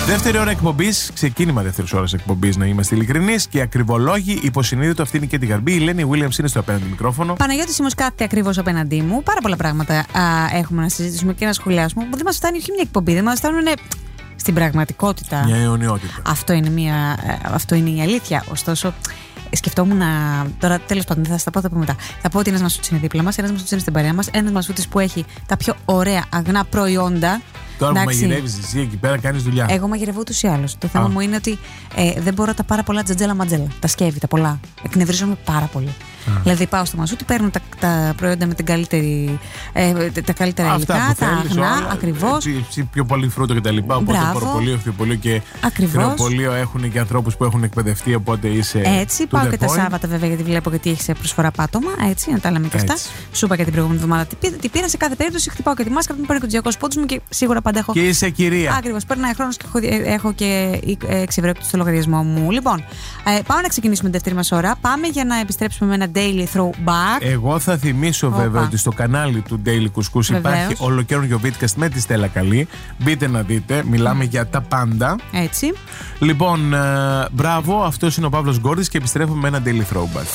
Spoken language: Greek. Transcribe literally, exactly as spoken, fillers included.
Δεύτερη ώρα εκπομπής, ξεκίνημα δεύτερη ώρα εκπομπής, να είμαστε ειλικρινείς και ακριβολόγοι. Υποσυνείδητο, αυτή είναι και την Γαρμπή. Η Ελένη Williams είναι στο απέναντι μικρόφωνο. Παναγιώτης Σίμος κάθεται ακριβώς απέναντί μου. Πάρα πολλά πράγματα α, έχουμε να συζητήσουμε και να σχολιάσουμε. Δεν μας φτάνει όχι μια εκπομπή, δεν μας φτάνουν στην πραγματικότητα. Μια αιωνιότητα. Αυτό είναι, μια, αυτό είναι η αλήθεια. Ωστόσο, σκεφτόμουν να. Τώρα, τέλος πάντων, δεν θα στα πω, θα πω μετά. Θα πω ότι ένας μασούτης είναι δίπλα μας, ένας μασούτης είναι στην παρέα μας, ένας μασούτης που έχει τα πιο ωραία αγνά προϊόντα. Τώρα που μαγειρεύεις εσύ εκεί πέρα, κάνεις δουλειά. Εγώ μαγειρεύω ούτως ή άλλως. Το θέμα Α. μου είναι ότι ε, δεν μπορώ τα πάρα πολλά τζατζέλα ματζέλα. Τα σκεύη, τα πολλά. Εκνευρίζομαι πάρα πολύ. Α. Δηλαδή πάω στο μασούτι, παίρνω τα, τα προϊόντα με την καλύτερη, ε, τα καλύτερα υλικά, τα αγνά, ακριβώς. Πιο πολύ φρούτο και τα λοιπά. Οπότε χωροπολείο, χθιοπολείο και χειροπολείο έχουν και ανθρώπους που έχουν εκπαιδευτεί. Οπότε είσαι. Έτσι, πάω και τα Σάββατα βέβαια, γιατί βλέπω και τι έχει σε προσφορά πάτωμα. Έτσι, να τα λέμε και αυτά. Σου είπα και την προηγούμενη εβδομάδα τι πήρα. Σε κάθε περίπτωση χτυπάω και τη μάσκα μου, παίρνω και του διακόσιους πόντους μου και σίγουρα πάντα έχω. Και είσαι κυρία. Ακριβώς. Παίρνω χρόνο και έχω, έχω και έξι ευρώ στο λογαριασμό μου. Λοιπόν, ε, πάμε να ξεκινήσουμε την δεύτερη μας ώρα. Πάμε για να επιστρέψουμε με ένα daily throwback. Εγώ θα θυμίσω Οπα. βέβαια ότι στο κανάλι του Daily Κουσκούς υπάρχει ολοκαίρινο Vidcast με τη Στέλλα Καλή. Μπείτε να δείτε. Μιλάμε mm. για τα πάντα. Έτσι. Λοιπόν, ε, μπράβο. Αυτός είναι ο Παύλος Γκόρδης και επιστρέφουμε με ένα daily throwback.